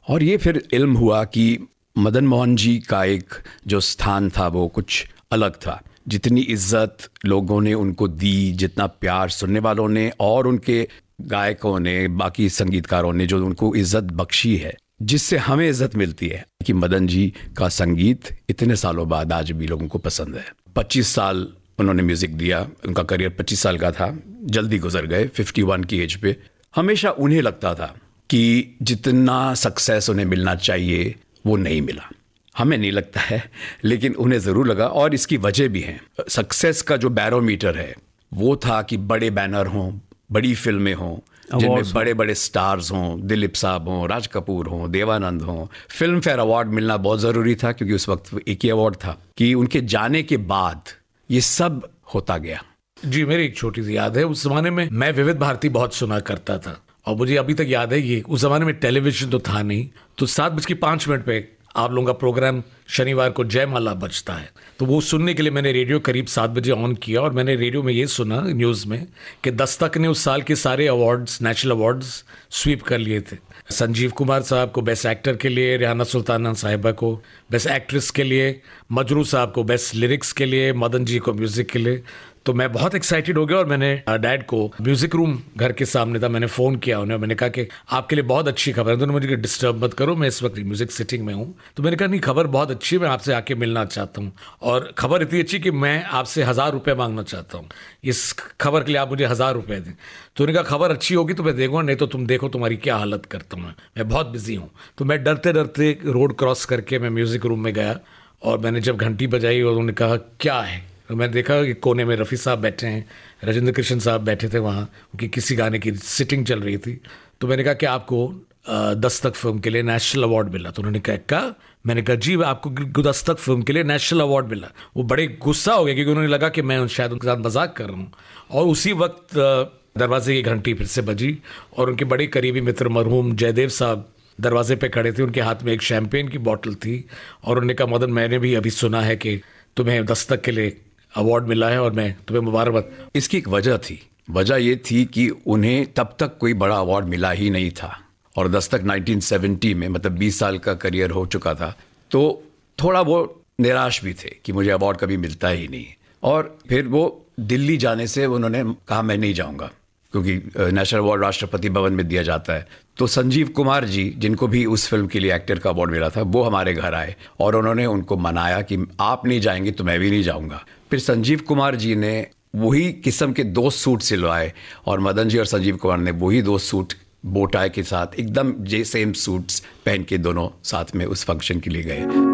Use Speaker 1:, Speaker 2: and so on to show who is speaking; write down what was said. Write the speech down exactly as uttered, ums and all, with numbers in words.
Speaker 1: और ये फिर इल्म हुआ कि मदन मोहन जी का एक जो स्थान था वो कुछ अलग था। जितनी इज्जत लोगों ने उनको दी, जितना प्यार सुनने वालों ने और उनके गायकों ने, बाकी संगीतकारों ने जो उनको इज्जत बख्शी है, जिससे हमें इज्जत मिलती है कि मदन जी का संगीत इतने सालों बाद आज भी लोगों को पसंद है। पच्चीस साल उन्होंने म्यूजिक दिया, उनका करियर पच्चीस साल का था, जल्दी गुजर गए इक्यावन की एज पे। हमेशा उन्हें लगता था कि जितना सक्सेस उन्हें मिलना चाहिए वो नहीं मिला। हमें नहीं लगता है, लेकिन उन्हें ज़रूर लगा, और इसकी वजह भी है। सक्सेस का जो बैरोमीटर है वो था कि बड़े बैनर हों, बड़ी फिल्में हों, जिनमें बड़े बड़े स्टार्स हों, दिलीप साहब हों, राज कपूर हों, देवानंद हों। फिल्म फेयर अवार्ड मिलना बहुत ज़रूरी था, क्योंकि उस वक्त एक ही अवार्ड था। कि उनके जाने के बाद ये सब होता गया।
Speaker 2: जी, मेरी एक छोटी सी याद है, उस जमाने में मैं विविध भारती बहुत सुना करता था, और मुझे अभी तक याद है ये, उस जमाने में टेलीविजन तो था नहीं, तो सात बज के पाँच मिनट पे आप लोगों का प्रोग्राम शनिवार को जयमाला बजता है, तो वो सुनने के लिए मैंने रेडियो करीब सात बजे ऑन किया, और मैंने रेडियो में ये सुना न्यूज़ में कि दस्तक ने उस साल के सारे अवार्ड्स, नेशनल अवार्ड्स स्वीप कर लिए थे। संजीव कुमार साहब को बेस्ट एक्टर के लिए, रेहाना सुल्ताना साहिबा को बेस्ट एक्ट्रेस के लिए, मजरू साहब को बेस्ट लिरिक्स के लिए, मदन जी को म्यूजिक के लिए। तो मैं बहुत एक्साइटेड हो गया, और मैंने डैड को, म्यूजिक रूम घर के सामने था, मैंने फ़ोन किया उन्हें, मैंने कहा कि आपके लिए बहुत अच्छी खबर है। तो उन्होंने मुझे डिस्टर्ब मत करो, मैं इस वक्त म्यूजिक सिटिंग में हूँ। तो मैंने कहा नहीं, खबर बहुत अच्छी है, मैं आपसे आके मिलना चाहता हूँ, और खबर इतनी अच्छी कि मैं आपसे हज़ार रुपये मांगना चाहता हूँ, इस खबर के लिए आप मुझे हज़ार रुपये दें। तो उन्होंने कहा खबर अच्छी होगी तो मैं देखूँगा, नहीं तो तुम देखो तुम्हारी क्या हालत करता हूँ, मैं मैं बहुत बिजी हूँ। तो मैं डरते डरते रोड क्रॉस करके मैं म्यूज़िक रूम में गया, और मैंने जब घंटी बजाई और उन्होंने कहा क्या है, तो मैंने देखा कि कोने में रफ़ी साहब बैठे हैं, राजेंद्र कृष्ण साहब बैठे थे वहाँ, उनकी किसी गाने की सिटिंग चल रही थी। तो मैंने कहा कि आपको दस्तक फिल्म के लिए नेशनल अवार्ड मिला। तो उन्होंने कहा क्या? मैंने कहा जी, आपको दस्तक फिल्म के लिए नेशनल अवार्ड मिला। वो बड़े गुस्सा हो गए, क्योंकि उन्होंने लगा कि मैं शायद उनके साथ मजाक कर रहा हूँ। और उसी वक्त दरवाजे की घंटी फिर से बजी, और उनके बड़े करीबी मित्र मरहूम जयदेव साहब दरवाजे पे खड़े थे, उनके हाथ में एक शैम्पेन की बोतल थी, और उन्होंने कहा मदन, मैंने भी अभी सुना है कि तुम्हें दस्तक के लिए अवार्ड मिला है, और मैं तुम्हें मुबारकबाद।
Speaker 1: इसकी एक वजह थी, वजह ये थी कि उन्हें तब तक कोई बड़ा अवार्ड मिला ही नहीं था, और दस्तक उन्नीस सौ सत्तर में, मतलब बीस साल का करियर हो चुका था, तो थोड़ा वो निराश भी थे कि मुझे अवार्ड कभी मिलता ही नहीं। और फिर वो दिल्ली जाने से उन्होंने कहा मैं नहीं जाऊंगा, क्योंकि नेशनल अवार्ड राष्ट्रपति भवन में दिया जाता है। तो संजीव कुमार जी, जिनको भी उस फिल्म के लिए एक्टर का अवार्ड मिला था, वो हमारे घर आए, और उन्होंने उनको मनाया कि आप नहीं जाएंगे तो मैं भी नहीं जाऊंगा। फिर संजीव कुमार जी ने वही किस्म के दो सूट सिलवाए, और मदन जी और संजीव कुमार ने वही दो सूट बोटाई के साथ एकदम जे सेम सूट्स पहन के दोनों साथ में उस फंक्शन के लिए गए।